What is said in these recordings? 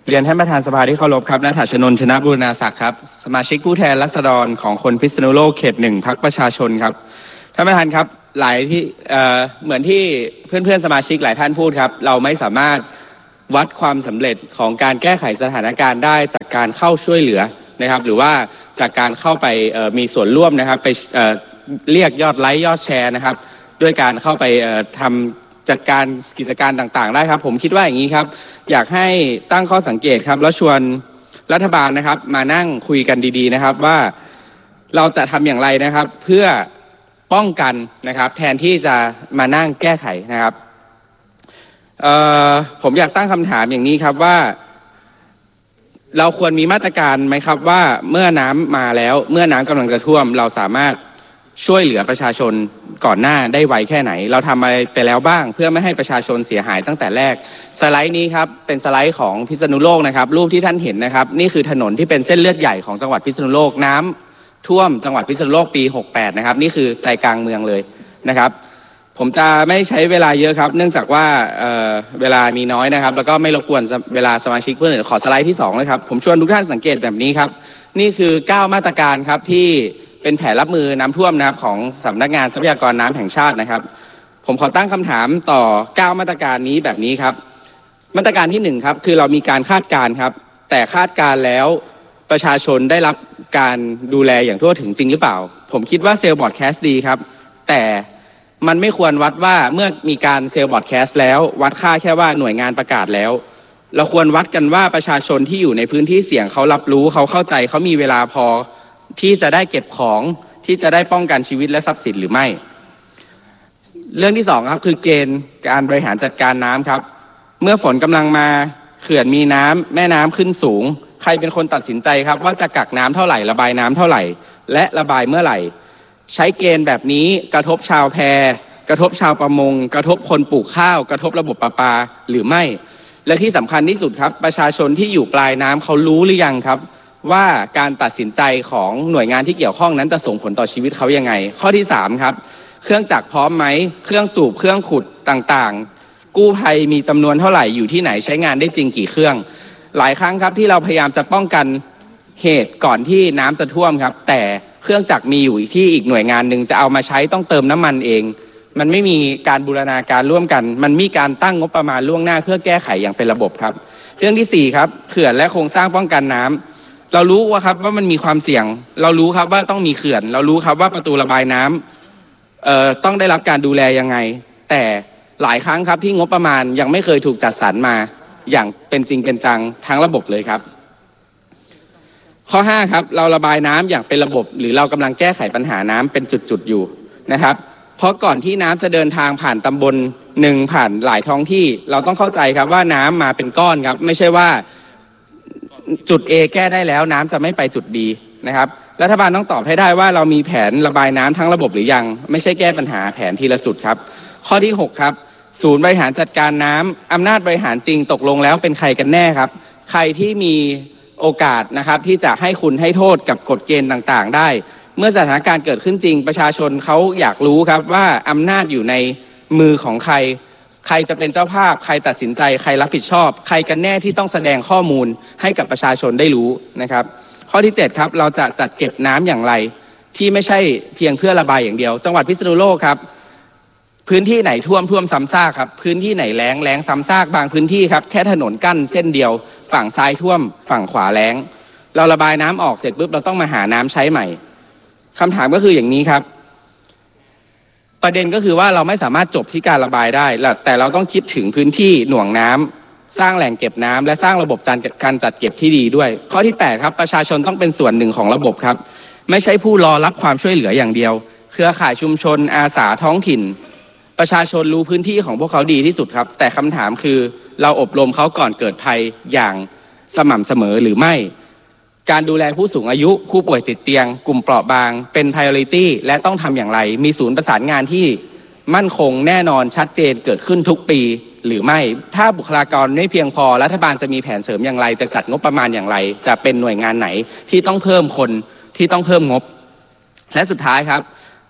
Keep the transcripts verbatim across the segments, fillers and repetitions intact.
เรียนท่านประธานสภาที่เคารพครับณฐาชนนท์ ชนะบูรณาศักดิ์ครับสมาชิกผู้แทนราษฎรของคนพิษณุโลกเขตหนึ่งพรรคประชาชนครับท่านประธานครับหลายที่เอ่อเหมือนที่เพื่อนๆสมาชิกหลายท่านพูดครับเราไม่สามารถวัดความสำเร็จของการแก้ไขสถานการณ์ได้จากการเข้าช่วยเหลือนะครับหรือว่าจากการเข้าไปมีส่วนร่วมนะครับไปเอ่อเรียกยอดไลค์ยอดแชร์นะครับด้วยการเข้าไปเอ่อทำจัดการกิจการต่างๆได้ครับผมคิดว่าอย่างนี้ครับอยากให้ตั้งข้อสังเกตครับแล้วชวนรัฐบาลนะครับมานั่งคุยกันดีๆนะครับว่าเราจะทำอย่างไรนะครับเพื่อป้องกันนะครับแทนที่จะมานั่งแก้ไขนะครับเอ่อผมอยากตั้งคำถามอย่างนี้ครับว่าเราควรมีมาตรการไหมครับว่าเมื่อน้ำมาแล้วเมื่อน้ำกำลังจะท่วมเราสามารถช่วยเหลือประชาชนก่อนหน้าได้ไวแค่ไหนเราทำอะไรไปแล้วบ้างเพื่อไม่ให้ประชาชนเสียหายตั้งแต่แรกสไลด์นี้ครับเป็นสไลด์ของพิษณุโลกนะครับรูปที่ท่านเห็นนะครับนี่คือถนนที่เป็นเส้นเลือดใหญ่ของจังหวัดพิษณุโลกน้ำท่วมจังหวัดพิษณุโลกปีหกแปดนะครับนี่คือใจกลางเมืองเลยนะครับผมจะไม่ใช้เวลาเยอะครับเนื่องจากว่าเอ่อเวลามีน้อยนะครับแล้วก็ไม่รบกวนเวลาสมาชิกเพื่อนขอสไลด์ที่สองเลยครับผมชวนทุกท่านสังเกตแบบนี้ครับนี่คือเก้ามาตรการครับที่เป็นแผนรับมือน้ำท่วมนะครับของสำนักงานทรัพยากรน้ำแห่งชาตินะครับผมขอตั้งคำถามต่อเก้ามาตรการนี้แบบนี้ครับมาตรการที่หนึ่งครับคือเรามีการคาดการณ์ครับแต่คาดการณ์แล้วประชาชนได้รับการดูแลอย่างทั่วถึงจริงหรือเปล่าผมคิดว่าเซลล์บอร์ดแคสต์ดีครับแต่มันไม่ควรวัดว่าเมื่อมีการเซลล์บอร์ดแคสต์แล้ววัดค่าแค่ว่าหน่วยงานประกาศแล้วเราควรวัดกันว่าประชาชนที่อยู่ในพื้นที่เสี่ยงเขารับรู้เขาเข้าใจเขามีเวลาพอที่จะได้เก็บของที่จะได้ป้องกันชีวิตและทรัพย์สินหรือไม่เรื่องที่สองครับคือเกณฑ์การบริหารจัดการน้ำครับเมื่อฝนกำลังมาเขื่อนมีน้ำแม่น้ำขึ้นสูงใครเป็นคนตัดสินใจครับว่าจะกักน้ำเท่าไหร่ระบายน้ำเท่าไหร่และระบายเมื่อไหร่ใช้เกณฑ์แบบนี้กระทบชาวแพกระทบชาวประมงกระทบคนปลูกข้าวกระทบระบบประปาหรือไม่และที่สำคัญที่สุดครับประชาชนที่อยู่ปลายน้ำเขารู้หรือยังครับว่าการตัดสินใจของหน่วยงานที่เกี่ยวข้องนั้นจะส่งผลต่อชีวิตเขายังไงข้อที่สามครับเครื่องจักรพร้อมไหมเครื่องสูบเครื่องขุดต่างๆกู้ภัยมีจำนวนเท่าไหร่อยู่ที่ไหนใช้งานได้จริงกี่เครื่องหลายครั้งครับที่เราพยายามจะป้องกันเหตุก่อนที่น้ำจะท่วมครับแต่เครื่องจักรมีอยู่ที่อีกหน่วยงานหนึ่งจะเอามาใช้ต้องเติมน้ำมันเองมันไม่มีการบูรณาการร่วมกันมันมีการตั้งงบประมาณล่วงหน้าเพื่อแก้ไขอย่างเป็นระบบครับเรื่องที่สี่ครับเขื่อนและโครงสร้างป้องกันน้ำเรารู้ว่าครับว่ามันมีความเสี่ยงเรารู้ครับว่าต้องมีเขื่อนเรารู้ครับว่าประตูระบายน้ำเอ่อต้องได้รับการดูแลยังไงแต่หลายครั้งครับที่งบประมาณยังไม่เคยถูกจัดสรรมาอย่างเป็นจริงเป็นจังทั้งระบบเลยครับข้อห้าครับเราระบายน้ำอย่างเป็นระบบหรือเรากำลังแก้ไขปัญหาน้ำเป็นจุดๆอยู่นะครับเพราะก่อนที่น้ำจะเดินทางผ่านตำบลหนึ่งผ่านหลายท้องที่เราต้องเข้าใจครับว่าน้ำมาเป็นก้อนครับไม่ใช่ว่าจุด A แก้ได้แล้วน้ำจะไม่ไปจุด B นะครับรัฐบาลต้องตอบให้ได้ว่าเรามีแผนระบายน้ำทั้งระบบหรือยังไม่ใช่แก้ปัญหาแผนทีละจุดครับข้อที่หกครับศูนย์บริหารจัดการน้ำอำนาจบริหารจริงตกลงแล้วเป็นใครกันแน่ครับใครที่มีโอกาสนะครับที่จะให้คุณให้โทษกับกฎเกณฑ์ต่างๆได้เมื่อสถานการณ์เกิดขึ้นจริงประชาชนเขาอยากรู้ครับว่าอำนาจอยู่ในมือของใครใครจะเป็นเจ้าภาพใครตัดสินใจใครรับผิดชอบใครกันแน่ที่ต้องแสดงข้อมูลให้กับประชาชนได้รู้นะครับข้อที่เจ็ดครับเราจะจัดเก็บน้ำอย่างไรที่ไม่ใช่เพียงเพื่อระบายอย่างเดียวจังหวัดพิษณุโลกครับพื้นที่ไหนท่วมท่วมซ้ำซากครับพื้นที่ไหนแล้งแล้งซ้ำซากบางพื้นที่ครับแค่ถนนกั้นเส้นเดียวฝั่งซ้ายท่วมฝั่งขวาแล้งเราระบายน้ำออกเสร็จปุ๊บเราต้องมาหาน้ำใช้ใหม่คำถามก็คืออย่างนี้ครับประเด็นก็คือว่าเราไม่สามารถจบที่การระบายได้แต่เราต้องคิดถึงพื้นที่หน่วงน้ำสร้างแหล่งเก็บน้ำและสร้างระบบการจัดเก็บที่ดีด้วยข้อที่แปดครับประชาชนต้องเป็นส่วนหนึ่งของระบบครับไม่ใช่ผู้รอรับความช่วยเหลืออย่างเดียวเครือข่ายชุมชนอาสาท้องถิ่นประชาชนรู้พื้นที่ของพวกเขาดีที่สุดครับแต่คำถามคือเราอบรมเขาก่อนเกิดภัยอย่างสม่ำเสมอหรือไม่การดูแลผู้สูงอายุผู้ป่วยติดเตียงกลุ่มเปราะบางเป็น priority และต้องทำอย่างไรมีศูนย์ประสานงานที่มั่นคงแน่นอนชัดเจนเกิดขึ้นทุกปีหรือไม่ถ้าบุคลากรไม่เพียงพอรัฐบาลจะมีแผนเสริมอย่างไรจะจัดงบประมาณอย่างไรจะเป็นหน่วยงานไหนที่ต้องเพิ่มคนที่ต้องเพิ่มงบและสุดท้ายครับ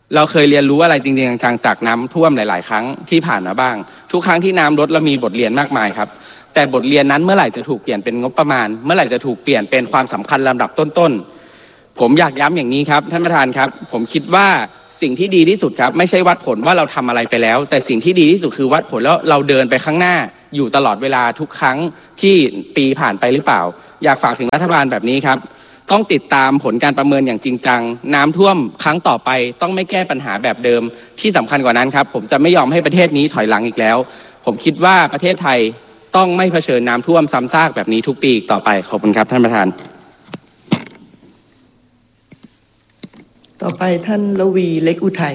เราเคยเรียนรู้อะไรจริงๆจังๆจากน้ำท่วมหลายๆครั้งที่ผ่านมาบ้างทุกครั้งที่น้ำลดเรามีบทเรียนมากมายครับแต่บทเรียนนั้นเมื่อไหร่จะถูกเปลี่ยนเป็นงบประมาณเมื่อไหร่จะถูกเปลี่ยนเป็นความสำคัญลำดับต้นๆผมอยากย้ำอย่างนี้ครับท่านประธานครับผมคิดว่าสิ่งที่ดีที่สุดครับไม่ใช่วัดผลว่าเราทำอะไรไปแล้วแต่สิ่งที่ดีที่สุดคือวัดผลแล้วเราเดินไปข้างหน้าอยู่ตลอดเวลาทุกครั้งที่ปีผ่านไปหรือเปล่าอยากฝากถึงรัฐบาลแบบนี้ครับต้องติดตามผลการประเมินอย่างจริงจังน้ำท่วมครั้งต่อไปต้องไม่แก้ปัญหาแบบเดิมที่สำคัญกว่านั้นครับผมจะไม่ยอมให้ประเทศนี้ถอยหลังอีกแล้วผมคิดว่าประเทศไทยต้องไม่เผชิญน้ำท่วมซ้ำซากแบบนี้ทุกปีอีกต่อไปขอบคุณครับท่านประธานต่อไปท่านระวีเล็กอุทัย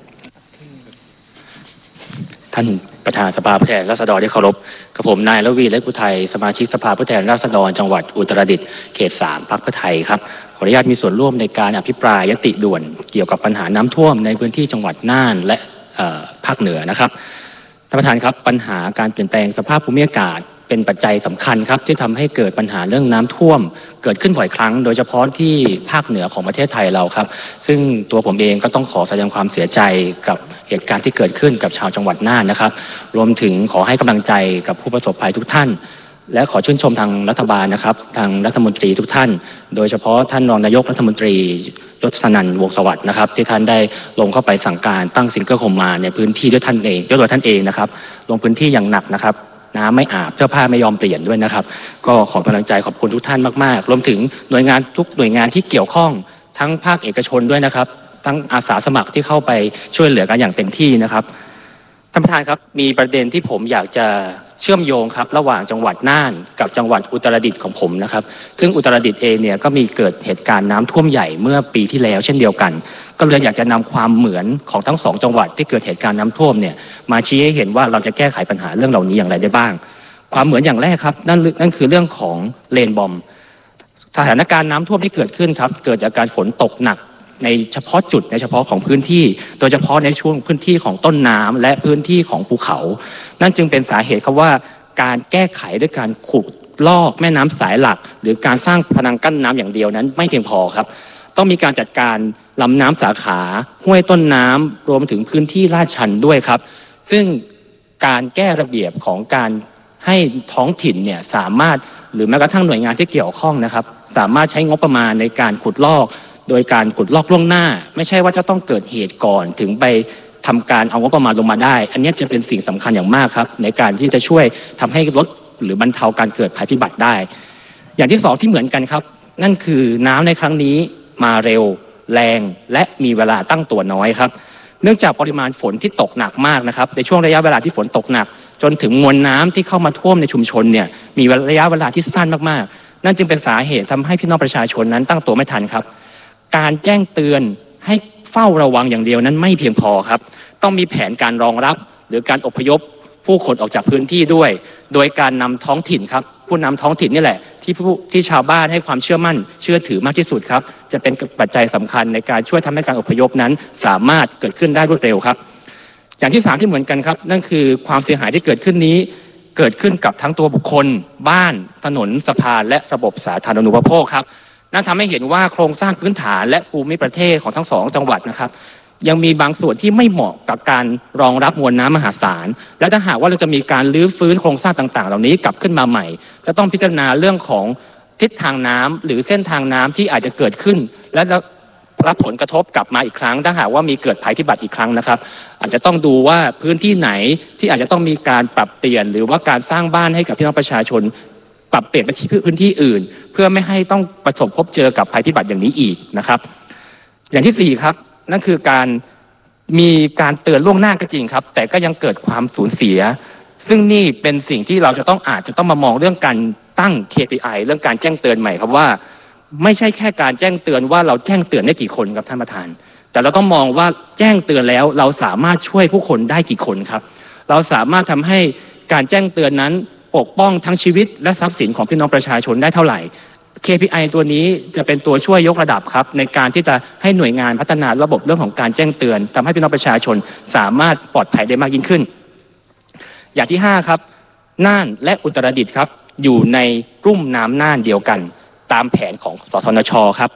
ท่านประธานสภาผู้แทนราษฎรที่เคารพกับผมนายระวีเล็กอุทัยสมาชิกสภาผู้แทนราษฎรจังหวัดอุตรดิตถ์เขตสามพรรคเพื่อไทยครับขออนุญาตมีส่วนร่วมในการอภิปรายยติด่วนเกี่ยวกับปัญหาน้ำท่วมในพื้นที่จังหวัดน่านและภาคเหนือนะครับท่านประธานครับปัญหาการเปลี่ยนแปลงสภาพภูมิอากาศเป็นปัจจัยสำคัญครับที่ทำให้เกิดปัญหาเรื่องน้ำท่วมเกิดขึ้นบ่อยครั้งโดยเฉพาะที่ภาคเหนือของประเทศไทยเราครับซึ่งตัวผมเองก็ต้องขอแสดงความเสียใจกับเหตุการณ์ที่เกิดขึ้นกับชาวจังหวัดน่านนะครับรวมถึงขอให้กำลังใจกับผู้ประสบภัยทุกท่านและขอชื่นชมทางรัฐบาลนะครับทางรัฐมนตรีทุกท่านโดยเฉพาะท่านรองนายกรัฐมนตรียศนันท์วงศ์สวัสดิ์นะครับที่ท่านได้ลงเข้าไปสั่งการตั้งซิงเกิลโฮมมาในพื้นที่ด้วยท่านเองด้วยตัวท่านเองนะครับลงพื้นที่อย่างหนักนะครับน้ำไม่อาบเสื้อผ้าไม่ยอมเปลี่ยนด้วยนะครับก็ขอกำลังใจขอบคุณทุกท่านมากๆรวมถึงหน่วยงานทุกหน่วยงานที่เกี่ยวข้องทั้งภาคเอกชนด้วยนะครับทั้งอาสาสมัครที่เข้าไปช่วยเหลือกันอย่างเต็มที่นะครับท่านประธานครับมีประเด็นที่ผมอยากจะเชื่อมโยงครับระหว่างจังหวัดน่านกับจังหวัดอุตรดิตถ์ของผมนะครับซึ่งอุตรดิตถ์เองเนี่ยก็มีเกิดเหตุการณ์น้ำท่วมใหญ่เมื่อปีที่แล้วเช่นเดียวกันก็เลยอยากจะนำความเหมือนของทั้งสองจังหวัดที่เกิดเหตุการณ์น้ำท่วมเนี่ยมาชี้ให้เห็นว่าเราจะแก้ไขปัญหาเรื่องเหล่านี้อย่างไรได้บ้างความเหมือนอย่างแรกครับนั่นนั่นคือเรื่องของเลนบอมสถานการณ์น้ำท่วมที่เกิดขึ้นครับเกิดจากการฝนตกหนักในเฉพาะจุดในเฉพาะของพื้นที่โดยเฉพาะในช่วงพื้นที่ของต้นน้ำและพื้นที่ของภูเขานั่นจึงเป็นสาเหตุครับว่าการแก้ไขด้วยการขุดลอกแม่น้ำสายหลักหรือการสร้างพนังกั้นน้ำอย่างเดียวนั้นไม่เพียงพอครับต้องมีการจัดการลำน้ำสาขาห้วยต้นน้ำรวมถึงพื้นที่ลาดชันด้วยครับซึ่งการแก้ระเบียบของการให้ท้องถิ่นเนี่ยสามารถหรือแม้กระทั่งหน่วยงานที่เกี่ยวข้องนะครับสามารถใช้งบประมาณในการขุดลอกโดยการขุดลอกล่วงหน้าไม่ใช่ว่าจะต้องเกิดเหตุก่อนถึงไปทำการเอางบประมาณลงมาได้อันนี้จะเป็นสิ่งสำคัญอย่างมากครับในการที่จะช่วยทำให้ลดหรือบรรเทาการเกิดภัยพิบัติได้อย่างที่สองที่เหมือนกันครับนั่นคือน้ำในครั้งนี้มาเร็วแรงและมีเวลาตั้งตัวน้อยครับเนื่องจากปริมาณฝนที่ตกหนักมากนะครับในช่วงระยะเวลาที่ฝนตกหนักจนถึงมวลน้ำที่เข้ามาท่วมในชุมชนเนี่ยมีระยะเวลาที่สั้นมากๆนั่นจึงเป็นสาเหตุทำให้พี่น้องประชาชนนั้นตั้งตัวไม่ทันครับการแจ้งเตือนให้เฝ้าระวังอย่างเดียวนั้นไม่เพียงพอครับต้องมีแผนการรองรับหรือการอพยพผู้คนออกจากพื้นที่ด้วยโดยการนำท้องถิ่นครับผู้นำท้องถิ่นนี่แหละที่ผู้ที่ชาวบ้านให้ความเชื่อมั่นเชื่อถือมากที่สุดครับจะเป็นปัจจัยสำคัญในการช่วยทำให้การอพยพนั้นสามารถเกิดขึ้นได้รวดเร็วครับอย่างที่สามที่เหมือนกันครับนั่นคือความเสียหายที่เกิดขึ้นนี้เกิดขึ้นกับทั้งตัวบุคคลบ้านถนนสะพานและระบบสาธารณูปโภคครับนั่นทำให้เห็นว่าโครงสร้างพื้นฐานและภูมิประเทศของทั้งสองจังหวัดนะครับยังมีบางส่วนที่ไม่เหมาะกับการรองรับมวลน้ำมหาศาลและถ้าหากว่าเราจะมีการรื้อฟื้นโครงสร้างต่างๆเหล่านี้กลับขึ้นมาใหม่จะต้องพิจารณาเรื่องของทิศทางน้ำหรือเส้นทางน้ำที่อาจจะเกิดขึ้นและรับผลกระทบกลับมาอีกครั้งถ้าหากว่ามีเกิดภัยพิบัติอีกครั้งนะครับอาจจะต้องดูว่าพื้นที่ไหนที่อาจจะต้องมีการปรับเปลี่ยนหรือว่าการสร้างบ้านให้กับพี่น้องประชาชนปรับเปลี่ยนไปที่พื้นที่อื่นเพื่อไม่ให้ต้องประสบพบเจอกับภัยพิบัติอย่างนี้อีกนะครับอย่างที่สี่ครับนั่นคือการมีการเตือนล่วงหน้าก็จริงครับแต่ก็ยังเกิดความสูญเสียซึ่งนี่เป็นสิ่งที่เราจะต้องอาจจะต้องมามองเรื่องการตั้ง เค พี ไอ เรื่องการแจ้งเตือนใหม่ครับว่าไม่ใช่แค่การแจ้งเตือนว่าเราแจ้งเตือนได้กี่คนครับท่านประธานแต่เราต้องมองว่าแจ้งเตือนแล้วเราสามารถช่วยผู้คนได้กี่คนครับเราสามารถทำให้การแจ้งเตือนนั้นปกป้องทั้งชีวิตและทรัพย์สินของพี่น้องประชาชนได้เท่าไหร่ เค พี ไอ ตัวนี้จะเป็นตัวช่วยยกระดับครับในการที่จะให้หน่วยงานพัฒนาระบบเรื่องของการแจ้งเตือนทำให้พี่น้องประชาชนสามารถปลอดภัยได้มากยิ่งขึ้นอย่างที่ห้าครับน่านและอุตรดิตถ์ครับอยู่ในรุ่มน้ำน่านเดียวกันตามแผนของสทนชครับ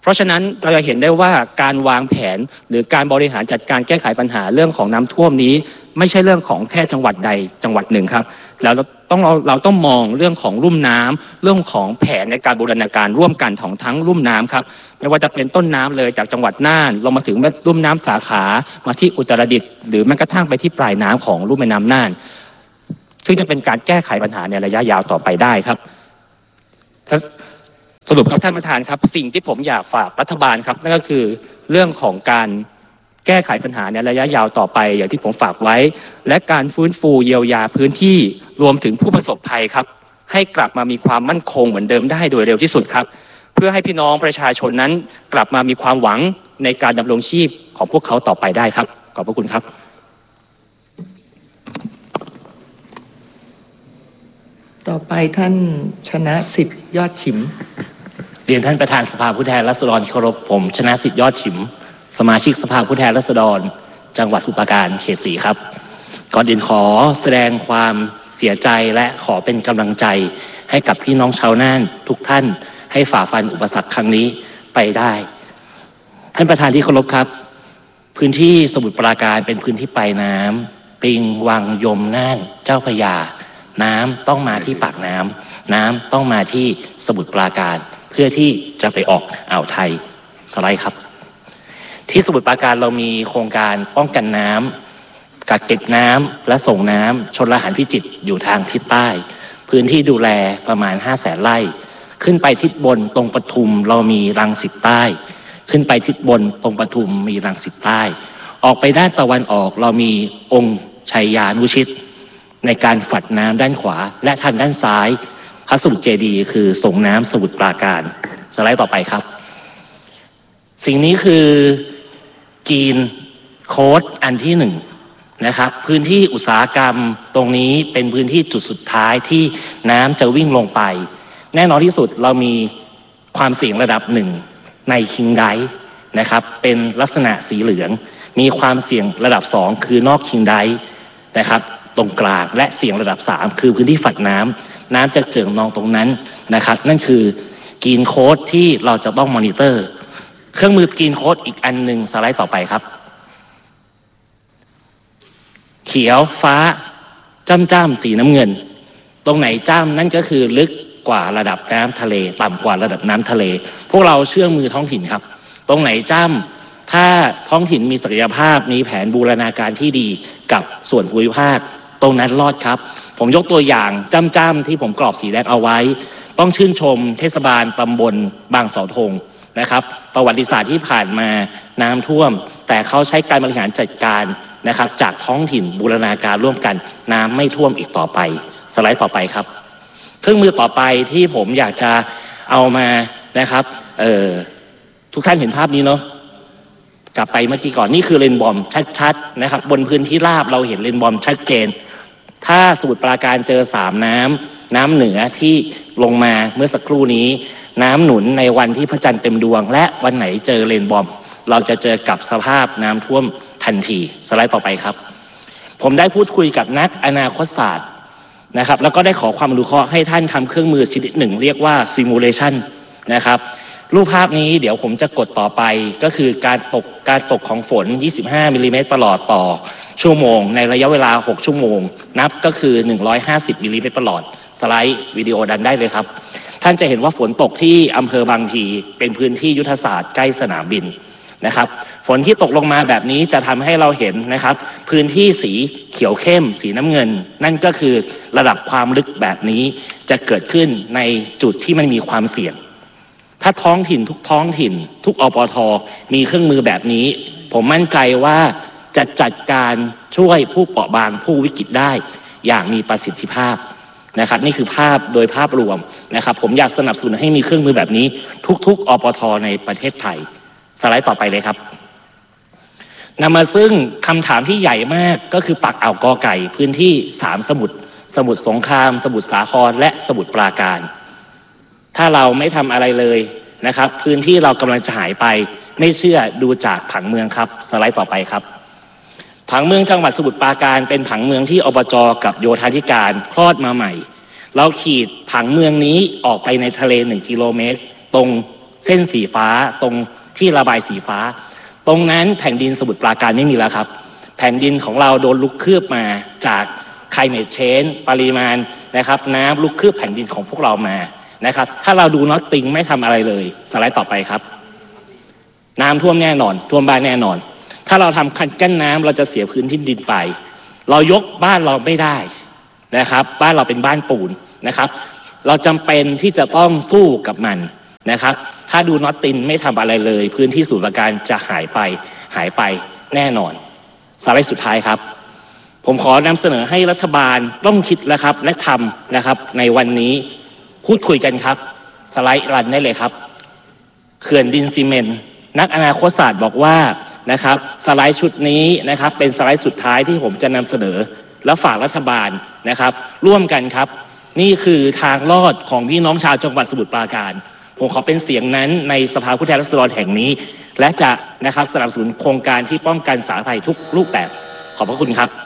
เพราะฉะนั้นเราจะเห็นได้ว่าการวางแผนหรือการบริหารจัดการแก้ไขปัญหาเรื่องของน้ำท่วมนี้ไม่ใช่เรื่องของแค่จังหวัดใดจังหวัดหนึ่งครับแล้วเราต้องเราเราต้องมองเรื่องของลุ่มน้ำเรื่องของแผนในการบูรณาการร่วมกันของทั้งลุ่มน้ำครับไม่ว่าจะเป็นต้นน้ำเลยจากจังหวัดน่านลงมาถึงลุ่มน้ำสาขามาที่อุตรดิตถ์หรือแม้กระทั่งไปที่ปลายน้ำของลุ่มแม่น้ำน่านซึ่งจะเป็นการแก้ไขปัญหาในระยะยาวต่อไปได้ครับสรุปครับท่านประธานครับสิ่งที่ผมอยากฝากรัฐบาลครับนั่นก็คือเรื่องของการแก้ไขปัญหาในระยะยาวต่อไปอย่างที่ผมฝากไว้และการฟื้นฟูเยียวยาพื้นที่รวมถึงผู้ประสบภัยครับให้กลับมามีความมั่นคงเหมือนเดิมได้โดยเร็วที่สุดครับเพื่อให้พี่น้องประชาชนนั้นกลับมามีความหวังในการดำรงชีพของพวกเขาต่อไปได้ครับขอบพระคุณครับต่อไปท่านชนะสิทธิ์ยอดฉิมเรียนท่านประธานสภาผู้แทนราษฎรเคารพผมชนะสิทธิ์ยอดฉิมสมาชิกสภาผู้แทนราษฎรจังหวัดสมุทรปราการเขตสี่ครับก่อนอื่นขอแสดงความเสียใจและขอเป็นกำลังใจให้กับพี่น้องชาวน่านทุกท่านให้ฝ่าฟันอุปสรรคครั้งนี้ไปได้ท่านประธานที่เคารพครับพื้นที่สมุทรปราการเป็นพื้นที่ปลายน้ำปิงวังยมน่านเจ้าพระยาน้ำต้องมาที่ปากน้ำน้ำต้องมาที่สมุทรปราการเพื่อที่จะไปออกอ่าวไทยสไลด์ครับที่สมุทรปราการเรามีโครงการป้องกันน้ำกักเก็บน้ำและส่งน้ำชลประทานพิจิตรอยู่ทางทิศใต้พื้นที่ดูแลประมาณห้าแสนไร่ขึ้นไปทิศบนตรงปทุมเรามีรังสิตใต้ขึ้นไปทิศบนตรงปทุมมีรังสิตใต้ออกไปด้านตะวันออกเรามีองค์ชัยยานุชิตในการฝัดน้ำด้านขวาและทางด้านซ้ายพระสมุทรเจดีย์คือส่งน้ำสมุทรปราการสไลด์ต่อไปครับสิ่งนี้คือกีนโค้ดอันที่หนึ่งนะครับพื้นที่อุตสาหกรรมตรงนี้เป็นพื้นที่จุดสุดท้ายที่น้ำจะวิ่งลงไปแน่นอนที่สุดเรามีความเสี่ยงระดับหนึ่งในคิงไดท์นะครับเป็นลักษณะสีเหลืองมีความเสี่ยงระดับสองคือนอกคิงไดท์นะครับตรงกลางและเสี่ยงระดับสามคือพื้นที่ฝัดน้ำน้ำจะเจิ่งนองตรงนั้นนะครับนั่นคือกรีนโค้ดที่เราจะต้องมอนิเตอร์เครื่องมือกรีนโค้ดอีกอันหนึ่งสไลด์ต่อไปครับเขียวฟ้าจ้ำจ้ำสีน้ำเงินตรงไหนจ้ำนั่นก็คือลึกกว่าระดับน้ำทะเลต่ำกว่าระดับน้ำทะเลพวกเราเชื่อมือท้องถิ่นครับตรงไหนจ้ำถ้าท้องถิ่นมีศักยภาพมีแผนบูรณาการที่ดีกับส่วนภูมิภาคตรงนั้นรอดครับผมยกตัวอย่างจ้ำๆที่ผมกรอบสีแดงเอาไว้ต้องชื่นชมเทศบาลตำบลบางเสาธงนะครับประวัติศาสตร์ที่ผ่านมาน้ำท่วมแต่เขาใช้การบริหารจัดการนะครับจากท้องถิ่นบูรณาการร่วมกันน้ำไม่ท่วมอีกต่อไปสไลด์ต่อไปครับเครื่องมือต่อไปที่ผมอยากจะเอามานะครับเอ่อทุกท่านเห็นภาพนี้เนาะกลับไปเมื่อกี้ก่อนนี่คือเลนบอมชัดๆนะครับบนพื้นที่ราบเราเห็นเลนบอมชัดเจนถ้าสมุทรปราการเจอสามน้ำน้ำเหนือที่ลงมาเมื่อสักครู่นี้น้ำหนุนในวันที่พระจันทร์เต็มดวงและวันไหนเจอเลนบอมเราจะเจอกับสภาพน้ำท่วมทันทีสไลด์ต่อไปครับผมได้พูดคุยกับนักอนาคตศาสตร์นะครับแล้วก็ได้ขอความอนุเคราะห์ให้ท่านทำเครื่องมือชนิดหนึ่งเรียกว่า simulation นะครับรูปภาพนี้เดี๋ยวผมจะกดต่อไปก็คือการตกการตกของฝนยี่สิบห้ามิลลิเมตรประหลอดต่อชั่วโมงในระยะเวลาหกชั่วโมงนับก็คือหนึ่งร้อยห้าสิบมิลลิเมตรประหลอดสไลด์วิดีโอดันได้เลยครับท่านจะเห็นว่าฝนตกที่อำเภอบางพลีเป็นพื้นที่ยุทธศาสตร์ใกล้สนามบินนะครับฝนที่ตกลงมาแบบนี้จะทำให้เราเห็นนะครับพื้นที่สีเขียวเข้มสีน้ำเงินนั่นก็คือระดับความลึกแบบนี้จะเกิดขึ้นในจุดที่มันมีความเสี่ยงถ้าท้องถิ่นทุกท้องถิ่นทุกอปท.มีเครื่องมือแบบนี้ผมมั่นใจว่าจะจัดการช่วยผู้เปราะบางผู้วิกฤตได้อย่างมีประสิทธิภาพนะครับนี่คือภาพโดยภาพรวมนะครับผมอยากสนับสนุนให้มีเครื่องมือแบบนี้ทุกๆอปท.ในประเทศไทยสไลด์ต่อไปเลยครับนำมาซึ่งคำถามที่ใหญ่มากก็คือปากอ่าวกอไก่พื้นที่สามสมุทรสมุทรสงครามสมุทรสาครและสมุทรปราการถ้าเราไม่ทำอะไรเลยนะครับพื้นที่เรากำลังจะหายไปไม่เชื่อดูจากผังเมืองครับสไลด์ต่อไปครับผังเมืองจังหวัดสมุทรปราการเป็นผังเมืองที่อบจ.กับโยธาธิการคลอดมาใหม่เราขีดผังเมืองนี้ออกไปในทะเลหนึ่งกิโลเมตรตรงเส้นสีฟ้าตรงที่ระบายสีฟ้าตรงนั้นแผ่นดินสมุทรปราการไม่มีแล้วครับแผ่นดินของเราโดนลุกคืบมาจาก climate change ปริมาณนะครับน้ำลุกคืบแผ่นดินของพวกเรามานะครับถ้าเราดู nothing ไม่ทำอะไรเลยสไลด์ต่อไปครับน้ำท่วมแน่นอนท่วมบ้านแน่นอนถ้าเราทำคันกั้นน้ำเราจะเสียพื้นที่ดินไปเรายกบ้านเราไม่ได้นะครับบ้านเราเป็นบ้านปูนนะครับเราจำเป็นที่จะต้องสู้กับมันนะครับถ้าดูน็อตตินไม่ทำอะไรเลยพื้นที่ศูนย์ราชการจะหายไปหายไปแน่นอนสไลด์สุดท้ายครับผมขอนำเสนอให้รัฐบาลต้องคิดแล้วครับและทำนะครับในวันนี้พูดคุยกันครับสไลด์รันได้เลยครับเขื่อนดินซีเมนต์นักอนาคตศาสตร์บอกว่านะครับสไลด์ชุดนี้นะครับเป็นสไลด์สุดท้ายที่ผมจะนำเสนอและฝากรัฐบาลนะครับร่วมกันครับนี่คือทางรอดของพี่น้องชาวจังหวัดสมุทรปราการผมขอเป็นเสียงนั้นในสภาผู้แทนราษฎรแห่งนี้และจะนะครับสนับสนุนโครงการที่ป้องกันสาธารณภัยทุกรูปแบบขอบพระคุณครับ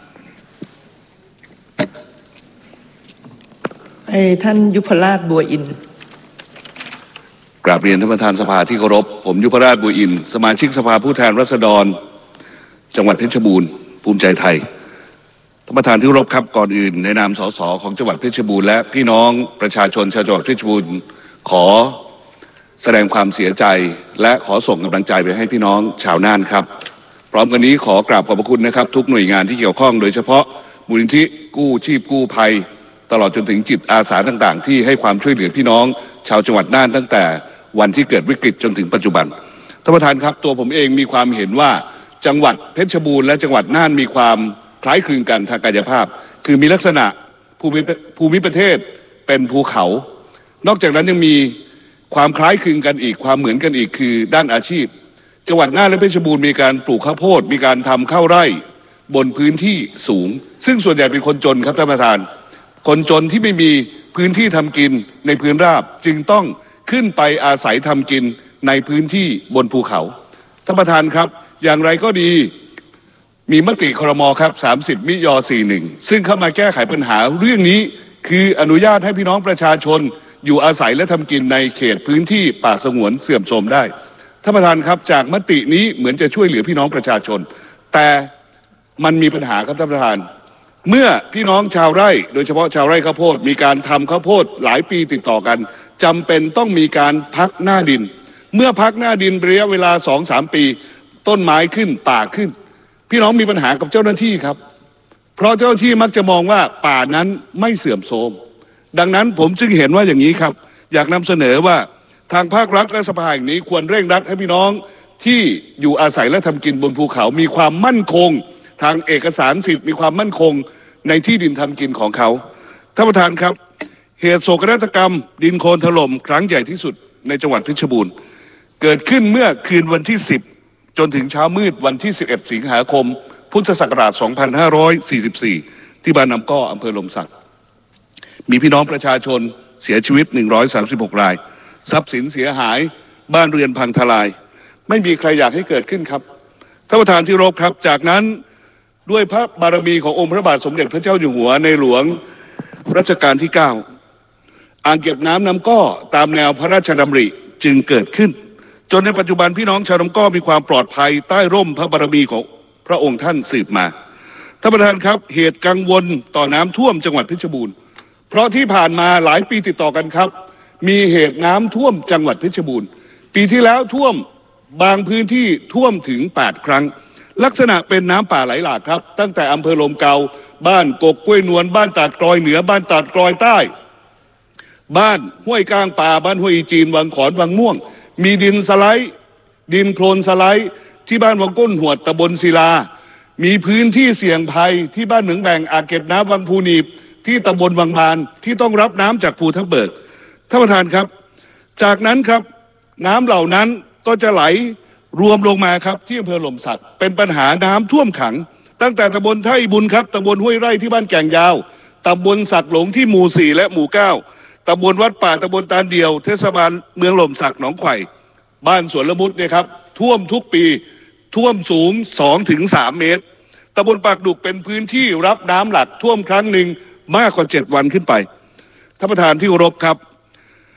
ให้ท่านยุพราชบัวอินกราบเรียนท่านประธานสภาที่เคารพผมยุพราชบัวอินสมาชิกสภาผู้แทนราษฎรจังหวัดเพชรบูรณ์ภูมิใจไทยท่านประธานที่เคารพครับก่อนอื่นในนามสสของจังหวัดเพชรบูรณ์และพี่น้องประชาชนชาวจังหวัดเพชรบูรณ์ขอแสดงความเสียใจและขอส่งกำลังใจไปให้พี่น้องชาวน่านครับพร้อมกันนี้ขอกราบขอบพระคุณนะครับทุกหน่วยงานที่เกี่ยวข้องโดยเฉพาะมูลนิธิกู้ชีพกู้ภัยตลอดจนถึงจิตอาสาต่างๆที่ให้ความช่วยเหลือพี่น้องชาวจังหวัดน่านตั้งแต่วันที่เกิดวิกฤตจนถึงปัจจุบันท่านประธานครับตัวผมเองมีความเห็นว่าจังหวัดเพชรบูรณ์และจังหวัดน่านมีความคล้ายคลึงกันทางกายภาพคือมีลักษณะภูมิภูมิประเทศเป็นภูเขานอกจากนั้นยังมีความคล้ายคลึงกันอีกความเหมือนกันอีกคือด้านอาชีพจังหวัดน่านและเพชรบูรณ์มีการปลูกข้าวโพดมีการทำข้าวไร่บนพื้นที่สูงซึ่งส่วนใหญ่เป็นคนจนครับท่านประธานคนจนที่ไม่มีพื้นที่ทำกินในพื้นราบจึงต้องขึ้นไปอาศัยทำกินในพื้นที่บนภูเขาท่านประธานครับอย่างไรก็ดีมีมติครม.ครับสามสิบมิยสี่สิบเอ็ดซึ่งเข้ามาแก้ไขปัญหาเรื่องนี้คืออนุญาตให้พี่น้องประชาชนอยู่อาศัยและทำกินในเขตพื้นที่ป่าสงวนเสื่อมโทรมได้ท่านประธานครับจากมตินี้เหมือนจะช่วยเหลือพี่น้องประชาชนแต่มันมีปัญหาครับท่านประธานเมื่อพี่น้องชาวไร่โดยเฉพาะชาวไร่ข้าวโพดมีการทำข้าวโพดหลายปีติดต่อกันจำเป็นต้องมีการพักหน้าดินเมื่อพักหน้าดินระยะเวลา สองถึงสาม ปีต้นไม้ขึ้นป่าขึ้นพี่น้องมีปัญหากับเจ้าหน้าที่ครับเพราะเจ้าหน้าที่มักจะมองว่าป่านั้นไม่เสื่อมโทรมดังนั้นผมจึงเห็นว่าอย่างนี้ครับอยากนำเสนอว่าทางภาครัฐและสภาแห่งนี้ควรเร่งรัดให้พี่น้องที่อยู่อาศัยและทำกินบนภูเขามีความมั่นคงทางเอกสารสิทธิ์มีความมั่นคงในที่ดินทำกินของเขาท่านประธานครับเหตุโศกนาฏกรรมดินโคลนถล่มครั้งใหญ่ที่สุดในจังหวัดเพชรบูรณ์เกิดขึ้นเมื่อคืนวันที่สิบจนถึงเช้ามืดวันที่สิบเอ็ดสิงหาคมพุทธศักราชสองพันห้าร้อยสี่สิบสี่ที่บ้านน้ำก้ออำเภอลมศักดิ์มีพี่น้องประชาชนเสียชีวิตหนึ่งร้อยสามสิบหกรายทรัพย์สินเสียหายบ้านเรือนพังทลายไม่มีใครอยากให้เกิดขึ้นครับท่านประธานที่เคารพครับจากนั้นด้วยพระบารมีขององค์พระบาทสมเด็จพระเจ้าอยู่หัวในหลวงรัชกาลที่เก้าอ่างเก็บน้ำน้ำก้อตามแนวพระราชดำริจึงเกิดขึ้นจนในปัจจุบันพี่น้องชาวน้ำก้อมีความปลอดภัยใต้ร่มพระบารมีของพระองค์ท่านสืบมาท่านประธานครับเหตุกังวลต่อน้ำท่วมจังหวัดเพชรบูรณ์เพราะที่ผ่านมาหลายปีติดต่อกันครับมีเหตุน้ำท่วมจังหวัดเพชรบูรณ์ปีที่แล้วท่วมบางพื้นที่ท่วมถึงแปดครั้งลักษณะเป็นน้ำป่าไหลหลากครับตั้งแต่อำเภอลมเกาบ้านกกกล้วยนวลบ้านตาดกลอยเหนือบ้านตาดกลอยใต้บ้านห้วยกลางป่าบ้านห้วยอีจีนวังขอนวังม่วงมีดินสไลด์ดินโคลนสไลด์ที่บ้านวังก้นหวดตำบลศิลามีพื้นที่เสี่ยงภัยที่บ้านเหมืองแบ่งอ่างเก็บน้ำวังภูนีบที่ตำบลวังบานที่ต้องรับน้ำจากภูทับเบิกท่านประธานครับจากนั้นครับน้ำเหล่านั้นก็จะไหลรวมลงมาครับที่อำเภอหล่มสักเป็นปัญหาน้ำท่วมขังตั้งแต่ตำบลไท่บุญครับตำบลห้วยไร่ที่บ้านแก่งยาวตำบลสักหลงที่หมู่สี่และหมู่เก้าตำบลวัดป่าตำบลตาลเดียวเทศบาลเมืองหล่มสักหนองไข่บ้านสวนละมุดเนี่ยครับท่วมทุกปีท่วมสูง สองถึงสาม เมตรตำบลปากดุกเป็นพื้นที่รับน้ำหลักท่วมครั้งหนึ่งมากกว่าเจ็ดวันขึ้นไปท่านประธานที่เคารพครับ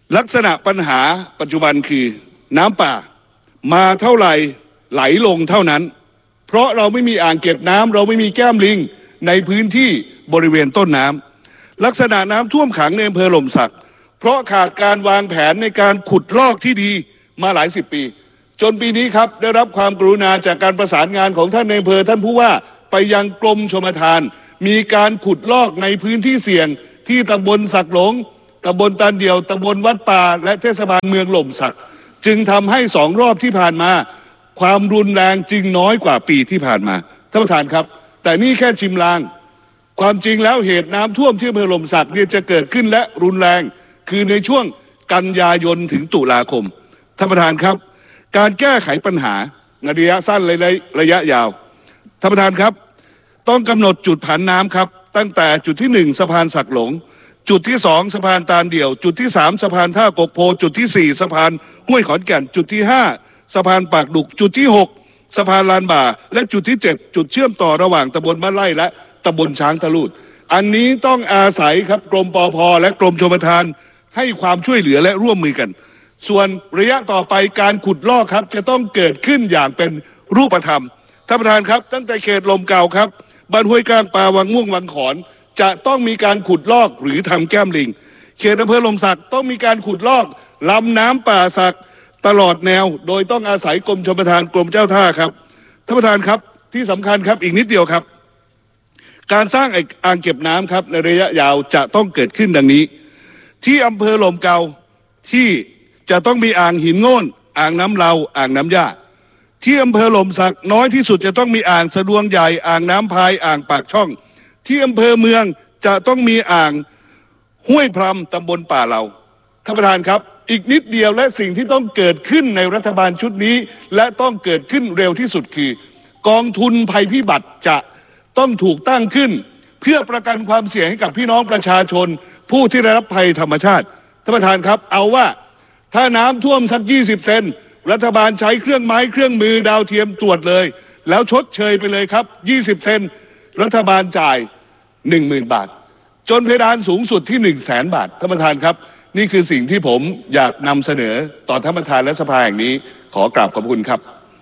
ลักษณะปัญหาปัจจุบันคือน้ำป่ามาเท่าไหร่ไหลลงเท่านั้นเพราะเราไม่มีอ่างเก็บน้ำเราไม่มีแก้มลิงในพื้นที่บริเวณต้นน้ำลักษณะน้ำท่วมขังในอำเภอหล่มสักเพราะขาดการวางแผนในการขุดลอกที่ดีมาหลายสิบปีจนปีนี้ครับได้รับความกรุณาจากการประสานงานของท่านในอำเภอท่านผู้ว่าไปยังกรมชลประทานมีการขุดลอกในพื้นที่เสี่ยงที่ตำบลสักหลงตำบลตาลเดี่ยวตำบลวัดป่าและเทศบาลเมืองหล่มสักจึงทำให้สองรอบที่ผ่านมาความรุนแรงจึงน้อยกว่าปีที่ผ่านมาท่านประธานครับแต่นี่แค่ชิมลางความจริงแล้วเหตุน้ำท่วมที่อำเภอหล่มสักเนี่ยจะเกิดขึ้นและรุนแรงคือในช่วงกันยายนถึงตุลาคมท่านประธานครับการแก้ไขปัญหาในระยะสั้นและระยะยาวท่านประธานครับต้องกำหนดจุดผันน้ำครับตั้งแต่จุดที่หนึ่งสะพานสักหลงจุดที่สองสะพานตาลเดี่ยวจุดที่สามสะพานท่ากกโพจุดที่สี่สะพานห้วยขอนแก่นจุดที่ห้าสะพานปากดุกจุดที่หกสะพานลานบ่าและจุดที่เจ็ดจุดเชื่อมต่อระหว่างตำบลมะไล่และตำบลช้างทะลุอันนี้ต้องอาศัยครับกรมปภ.และกรมชลประทานให้ความช่วยเหลือและร่วมมือกันส่วนระยะต่อไปการขุดลอกครับจะต้องเกิดขึ้นอย่างเป็นรูปธรรมท่านประธานครับตั้งแต่เขตลมเก่าครับบ้านห้วยก้างปลาวังม่วงวังขอนจะต้องมีการขุดลอกหรือทำแก้มลิงเขตอำเภอหล่มสักต้องมีการขุดลอกลำน้ำป่าสักตลอดแนวโดยต้องอาศัยกรมชลประทานกรมเจ้าท่าครับท่านประธานครับที่สำคัญครับอีกนิดเดียวครับการสร้างอ่างเก็บน้ำครับในระยะยาวจะต้องเกิดขึ้นดังนี้ที่อำเภอหล่มเก่าที่จะต้องมีอ่างหินโง่นอ่างน้ำเลาอ่างน้ำย่าที่อำเภอหล่มสักน้อยที่สุดจะต้องมีอ่างสะดวงใหญ่อ่างน้ำพายอ่างปากช่องที่อำเภอเมืองจะต้องมีอ่างห้วยพรำตำบลป่าเหลาท่านประธานครับอีกนิดเดียวและสิ่งที่ต้องเกิดขึ้นในรัฐบาลชุดนี้และต้องเกิดขึ้นเร็วที่สุดคือกองทุนภัยพิบัติจะต้องถูกตั้งขึ้นเพื่อประกันความเสี่ยงให้กับพี่น้องประชาชนผู้ที่ได้รับภัยธรรมชาติท่านประธานครับเอาว่าถ้าน้ำท่วมสักยี่สิบเซนรัฐบาลใช้เครื่องไม้เครื่องมือดาวเทียมตรวจเลยแล้วชดเชยไปเลยครับยี่สิบเซนรัฐบาลจ่ายหนึ่งหมื่นบาทจนเพดานสูงสุดที่หนึ่งแสนบาทท่านประธานครับนี่คือสิ่งที่ผมอยากนำเสนอต่อท่านประธานและสภาแห่งนี้ขอกราบขอบคุณครับ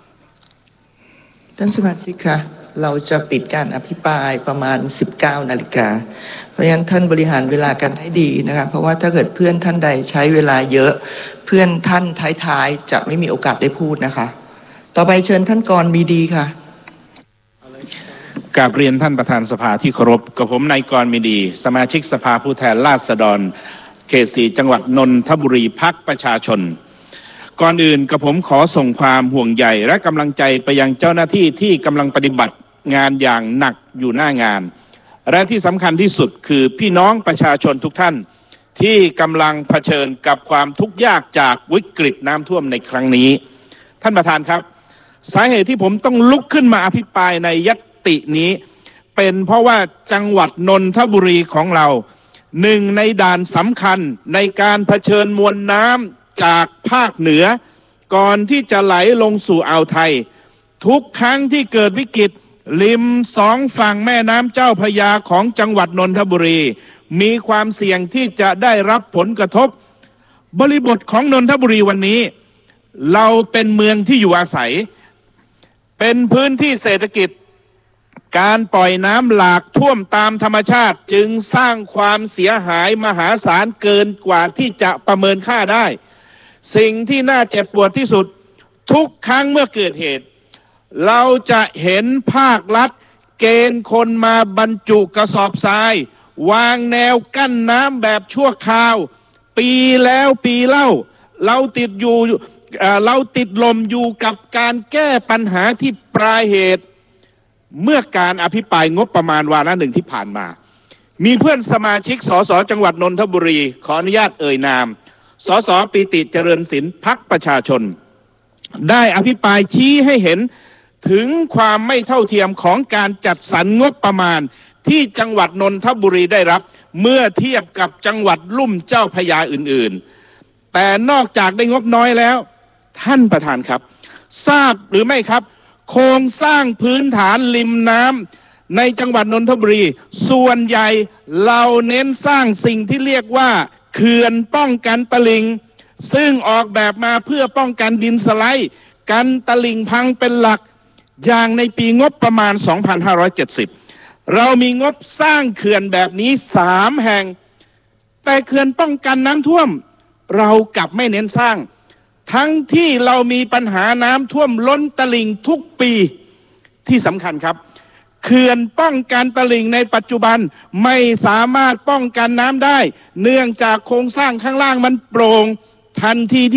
ท่านสมาชิกค่ะเราจะปิดการอภิปรายประมาณสิบเก้านาฬิกาเพราะฉะนั้นท่านบริหารเวลากันให้ดีนะคะเพราะว่าถ้าเกิดเพื่อนท่านใดใช้เวลาเยอะเพื่อนท่านท้ายๆจะไม่มีโอกาสได้พูดนะคะต่อไปเชิญท่านกรมีดีค่ะกราบเรียนท่านประธานสภาที่เคารพกับผมนายกรมีดีสมาชิกสภาผู้แทนราษฎรเขตสี่จังหวัดนนทบุรีพรรคประชาชนก่อนอื่นกับผมขอส่งความห่วงใยและกำลังใจไปยังเจ้าหน้าที่ที่กำลังปฏิบัติงานอย่างหนักอยู่หน้างานและที่สำคัญที่สุดคือพี่น้องประชาชนทุกท่านที่กำลังเผชิญกับความทุกข์ยากจากวิกฤตน้ำท่วมในครั้งนี้ท่านประธานครับสาเหตุที่ผมต้องลุกขึ้นมาอภิปรายในญัตตินี้เป็นเพราะว่าจังหวัดนนทบุรีของเราหนึ่งในด่านสำคัญในการเผชิญมวลน้ำจากภาคเหนือก่อนที่จะไหลลงสู่อ่าวไทยทุกครั้งที่เกิดวิกฤตริมสองฝั่งแม่น้ำเจ้าพระยาของจังหวัดนนทบุรีมีความเสี่ยงที่จะได้รับผลกระทบบริบทของนนทบุรีวันนี้เราเป็นเมืองที่อยู่อาศัยเป็นพื้นที่เศรษฐกิจการปล่อยน้ำหลากท่วมตามธรรมชาติจึงสร้างความเสียหายมหาศาลเกินกว่าที่จะประเมินค่าได้สิ่งที่น่าเจ็บปวดที่สุดทุกครั้งเมื่อเกิดเหตุเราจะเห็นภาครัฐเกณฑ์คนมาบรรจุกระสอบทรายวางแนวกั้นน้ำแบบชั่วคราวปีแล้วปีเล่าเราติดอยู่เราติดลมอยู่กับการแก้ปัญหาที่ปลายเหตุเมื่อการอภิปรายงบประมาณวาระหนึ่งที่ผ่านมามีเพื่อนสมาชิกสสจังหวัดนนทบุรีขออนุญาตเอ่ยนามสสปิติเจริญศิลป์พรรคประชาชนได้อภิปรายชี้ให้เห็นถึงความไม่เท่าเทียมของการจัดสรรงบประมาณที่จังหวัดนนทบุรีได้รับเมื่อเทียบกับจังหวัดลุ่มเจ้าพระยาอื่นๆแต่นอกจากได้งบน้อยแล้วท่านประธานครับทราบหรือไม่ครับโครงสร้างพื้นฐานริมน้ำในจังหวัดนนทบุรีส่วนใหญ่เราเน้นสร้างสิ่งที่เรียกว่าเขื่อนป้องกันตลิ่งซึ่งออกแบบมาเพื่อป้องกันดินสไลด์กันตลิ่งพังเป็นหลักอย่างในปีงบประมาณสองพันห้าร้อยเจ็ดสิบเรามีงบสร้างเขื่อนแบบนี้สามแห่งแต่เขื่อนป้องกันน้ำท่วมเรากลับไม่เน้นสร้างทั้งที่เรามีปัญหาน้ำท่วมล้นตลิ่งทุกปีที่สำคัญครับเขื่อนป้องกันตลิ่งในปัจจุบันไม่สามารถป้องกันน้ำได้เนื่องจากโครงสร้างข้างล่างมันโปร่งทันที